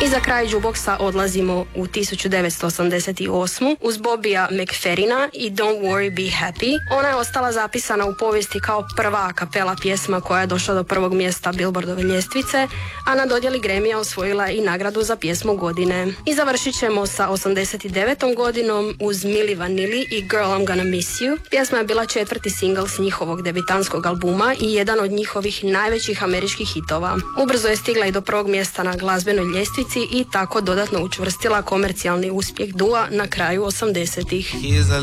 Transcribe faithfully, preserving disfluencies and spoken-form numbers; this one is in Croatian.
I za kraj jukeboxa odlazimo u tisuću devetsto osamdeset osmu uz Bobija McFerrina i Don't Worry Be Happy. Ona je ostala zapisana u povijesti kao prva a kapela pjesma koja je došla do prvog mjesta Billboardove ljestvice, a na dodjeli Grammyja osvojila i nagradu za pjesmu godine. I završit ćemo sa osamdeset devetom godinom uz Milli Vanilli i Girl I'm Gonna Miss You. Pjesma je bila četvrti singl s njihovog debitanskog albuma i jedan od njihovih najvećih američkih hitova. Ubrzo je stigla i do prvog mjesta na glazbenoj ljestvici i tako dodatno učvrstila komercijalni uspjeh dua na kraju osamdesetih.